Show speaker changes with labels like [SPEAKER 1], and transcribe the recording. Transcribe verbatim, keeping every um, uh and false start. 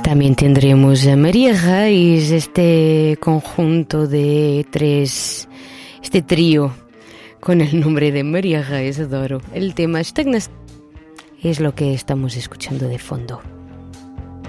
[SPEAKER 1] También tendremos a María Reis, este conjunto de tres, este trío con el nombre de María Reis, adoro. El tema Estagnación es lo que estamos escuchando de fondo.